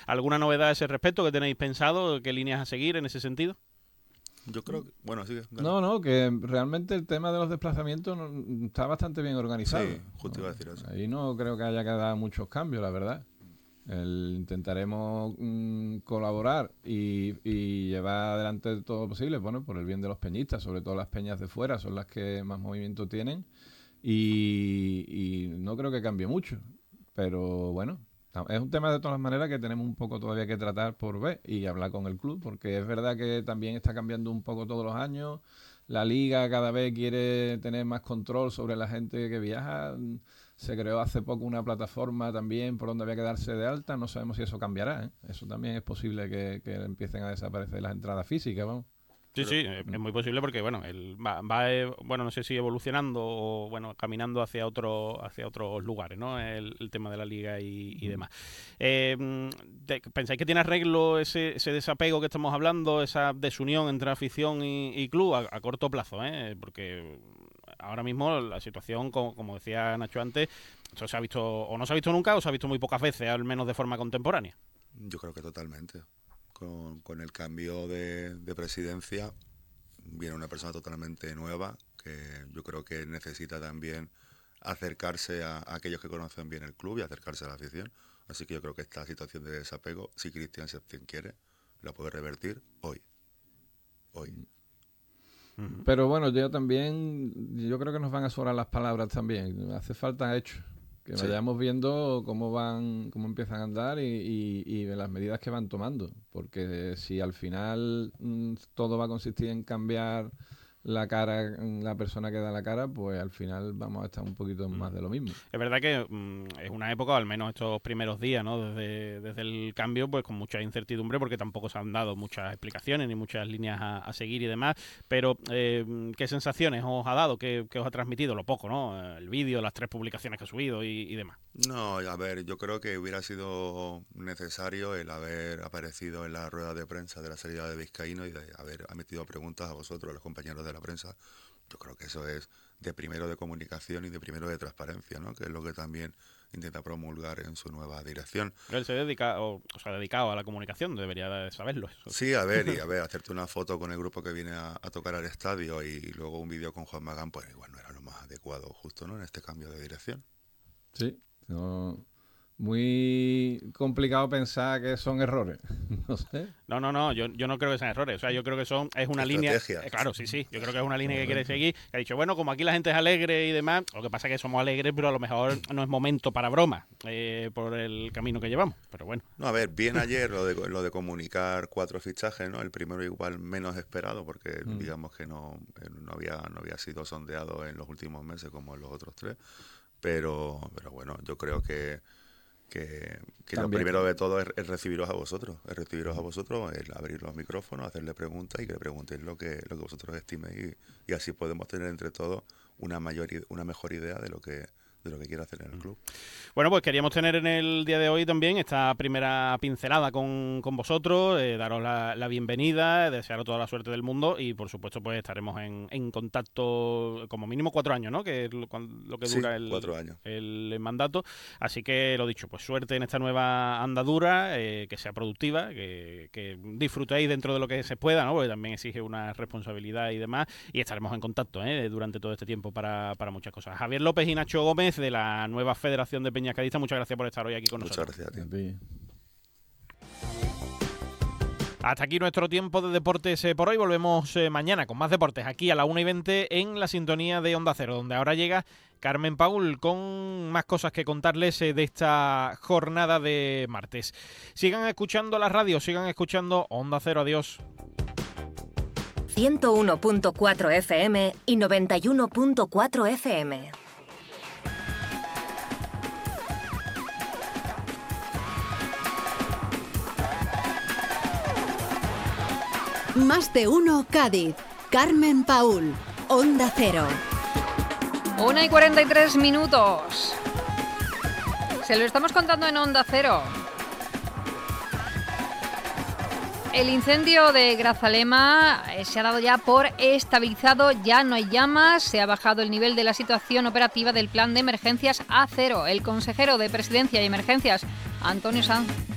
¿Alguna novedad a ese respecto que tenéis pensado? ¿Qué líneas a seguir en ese sentido? Yo creo que, bueno, sí. No, que realmente el tema de los desplazamientos está bastante bien organizado. Sí, justo iba a decir eso. Ahí no creo que haya que dar muchos cambios, la verdad. Intentaremos colaborar y llevar adelante todo lo posible, bueno, por el bien de los peñistas, sobre todo las peñas de fuera, son las que más movimiento tienen y no creo que cambie mucho, pero bueno, es un tema de todas maneras que tenemos un poco todavía que tratar por ver y hablar con el club, porque es verdad que también está cambiando un poco todos los años, la liga cada vez quiere tener más control sobre la gente que viaja. Se creó hace poco una plataforma también por donde había que darse de alta. No sabemos si eso cambiará, ¿eh? Eso también es posible que empiecen a desaparecer las entradas físicas, vamos. Sí, es muy posible porque, bueno, él va bueno, no sé si evolucionando o, bueno, caminando hacia otros lugares, ¿no? El tema de la liga y demás. ¿Pensáis que tiene arreglo ese desapego que estamos hablando, esa desunión entre afición y club a corto plazo, Porque ahora mismo la situación, como decía Nacho antes, eso se ha visto, o no se ha visto nunca, o se ha visto muy pocas veces, al menos de forma contemporánea. Yo creo que totalmente. Con el cambio de presidencia viene una persona totalmente nueva que yo creo que necesita también acercarse a aquellos que conocen bien el club y acercarse a la afición. Así que yo creo que esta situación de desapego, si Cristian Septién quiere, la puede revertir hoy. Pero bueno, yo creo que nos van a sobrar las palabras también. Hace falta hechos. Que vayamos viendo cómo empiezan a andar y las medidas que van tomando. Porque si al final todo va a consistir en cambiar la cara, la persona que da la cara, pues al final vamos a estar un poquito más de lo mismo. Es verdad que es una época, al menos estos primeros días, ¿no? Desde el cambio, pues con mucha incertidumbre, porque tampoco se han dado muchas explicaciones ni muchas líneas a seguir y demás. Pero, ¿qué sensaciones os ha dado? ¿Qué os ha transmitido? Lo poco, ¿no? El vídeo, las 3 publicaciones que ha subido y demás. No, a ver, yo creo que hubiera sido necesario el haber aparecido en la rueda de prensa de la salida de Vizcaíno y de haber metido preguntas a vosotros, a los compañeros de la prensa. Yo creo que eso es de primero de comunicación y de primero de transparencia, ¿no? Que es lo que también intenta promulgar en su nueva dirección. Él se dedica, se ha dedicado a la comunicación, debería de saberlo. Eso. Sí, hacerte una foto con el grupo que viene a tocar al estadio y luego un vídeo con Juan Magán, pues igual no era lo más adecuado justo, ¿no? En este cambio de dirección. Sí, muy complicado pensar que son errores. No sé. No, yo no creo que sean errores. O sea, yo creo que es una línea. Claro, sí. Yo creo que es una línea que quiere seguir. Que ha dicho, bueno, como aquí la gente es alegre y demás, lo que pasa es que somos alegres, pero a lo mejor no es momento para bromas por el camino que llevamos. Pero bueno. No, a ver, bien ayer lo de comunicar 4 fichajes, ¿no? El primero igual menos esperado, porque digamos que no había sido sondeado en los últimos meses como en los otros 3. Pero bueno, yo creo que lo primero de todo es recibiros a vosotros, el abrir los micrófonos, hacerle preguntas y que le preguntéis lo que vosotros estiméis y así podemos tener entre todos una mejor idea de lo que quiere hacer en el club. Bueno, pues queríamos tener en el día de hoy también esta primera pincelada con vosotros, daros la bienvenida, desearos toda la suerte del mundo y por supuesto pues estaremos en contacto como mínimo 4 años, ¿no? Que es lo que dura 4 años. el mandato. Así que lo dicho, pues suerte en esta nueva andadura, que sea productiva, que disfrutéis dentro de lo que se pueda, ¿no? Porque también exige una responsabilidad y demás y estaremos en contacto durante todo este tiempo para muchas cosas. Javier López y Nacho Gómez de la nueva Federación de Peñas Cadistas, muchas gracias por estar hoy aquí con nosotros. Muchas gracias a ti. Hasta aquí nuestro tiempo de deportes por hoy. Volvemos mañana con más deportes aquí a la 1:20 en la sintonía de Onda Cero, donde ahora llega Carmen Paul con más cosas que contarles de esta jornada de martes. Sigan escuchando la radio, sigan escuchando Onda Cero. Adiós. 101.4 FM y 91.4 FM. Más de uno Cádiz. Carmen Paul, Onda Cero. 1:43. Se lo estamos contando en Onda Cero. El incendio de Grazalema se ha dado ya por estabilizado, ya no hay llamas, se ha bajado el nivel de la situación operativa del plan de emergencias a 0. El consejero de Presidencia y Emergencias, Antonio Sanz.